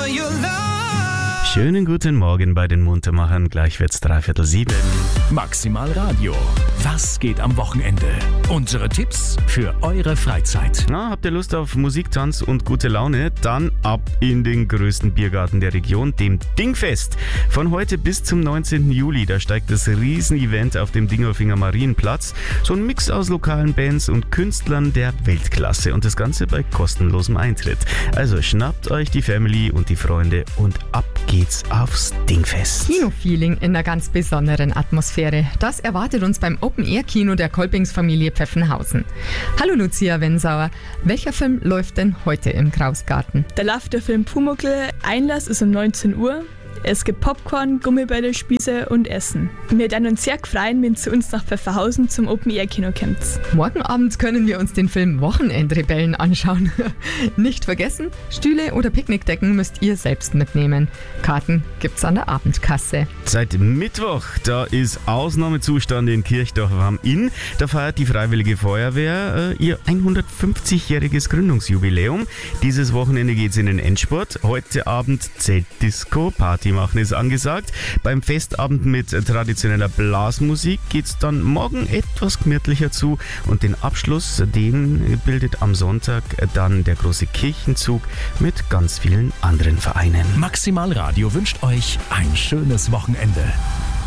Schönen guten Morgen bei den Muntermachern. Gleich wird's 6:45. Maximal Radio. Was geht am Wochenende? Unsere Tipps für eure Freizeit. Na, habt ihr Lust auf Musik, Tanz und gute Laune? Dann ab in den größten Biergarten der Region, dem Dingfest. Von heute bis zum 19. Juli, da steigt das Riesenevent auf dem Dingolfinger Marienplatz. So ein Mix aus lokalen Bands und Künstlern der Weltklasse und das Ganze bei kostenlosem Eintritt. Also schnappt euch die Family und die Freunde und ab geht's aufs Dingfest. Kinofeeling in einer ganz besonderen Atmosphäre. Das erwartet uns beim Open-Air-Kino der Kolpingsfamilie Pfeffenhausen. Hallo Lucia Wensauer, welcher Film läuft denn heute im Krausgarten? Da läuft der Film Pumuckl. Einlass ist um 19 Uhr. Es gibt Popcorn, Gummibälle, Spieße und Essen. Wir werden uns sehr freuen, wenn ihr zu uns nach Pfefferhausen zum Open-Air-Kino kommt. Morgen Abend können wir uns den Film Wochenendrebellen anschauen. Nicht vergessen, Stühle oder Picknickdecken müsst ihr selbst mitnehmen. Karten gibt's an der Abendkasse. Seit Mittwoch, da ist Ausnahmezustand in Kirchdorf am Inn. Da feiert die Freiwillige Feuerwehr ihr 150-jähriges Gründungsjubiläum. Dieses Wochenende geht's in den Endspurt. Heute Abend Zeltdisco, Party machen ist angesagt. Beim Festabend mit traditioneller Blasmusik geht's dann morgen etwas gemütlicher zu und den Abschluss, den bildet am Sonntag dann der große Kirchenzug mit ganz vielen anderen Vereinen. Maximal Radio wünscht euch ein schönes Wochenende.